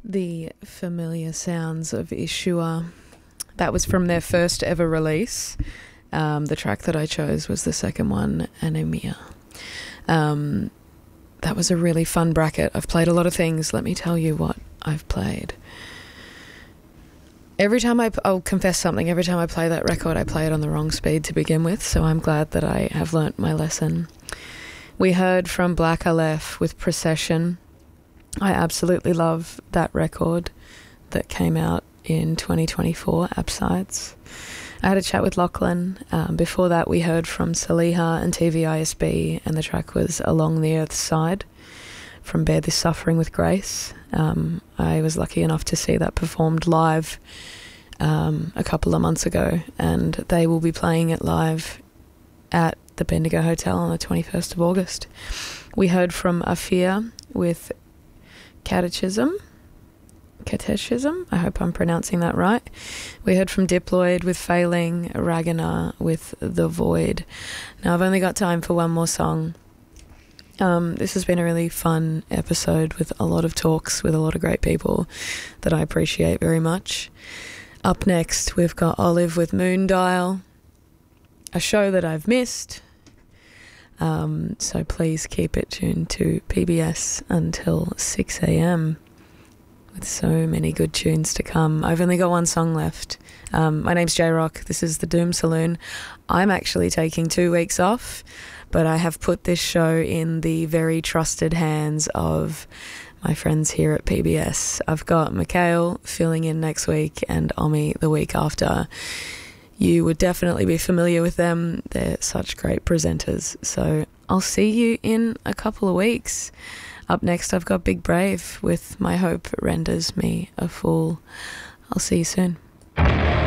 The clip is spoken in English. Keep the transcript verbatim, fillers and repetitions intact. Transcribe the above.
the familiar sounds of Ishua. That was from their first ever release. Um, the track that I chose was the second one, Anemia. Um, that was a really fun bracket. I've played a lot of things. Let me tell you what I've played. Every time I, I'll confess something, every time I play that record, I play it on the wrong speed to begin with, so I'm glad that I have learnt my lesson. We heard from Black Aleph with Procession. I absolutely love that record that came out in twenty twenty-four, Absides. I had a chat with Lachlan. Um, before that, we heard from Saliha and T V I S B, and the track was Along the Earth's Side from Bear This Suffering with Grace. Um, I was lucky enough to see that performed live um, a couple of months ago, and they will be playing it live at the Bendigo Hotel on the twenty-first of August. We heard from Afia with Catechism. Catechism, I hope I'm pronouncing that right. We heard from Diploid with Failing, Ragana with The Void. Now I've only got time for one more song. Um, this has been a really fun episode with a lot of talks with a lot of great people that I appreciate very much. Up next, we've got Olive with Moondial, a show that I've missed. Um, so please keep it tuned to P B S until six a.m. with so many good tunes to come. I've only got one song left. Um, my name's J-Rock. This is the Doom Saloon. I'm actually taking two weeks off, but I have put this show in the very trusted hands of my friends here at P B S. I've got Mikhail filling in next week and Omi the week after. You would definitely be familiar with them. They're such great presenters. So I'll see you in a couple of weeks. Up next, I've got Big Brave with My Hope Renders Me a Fool. I'll see you soon.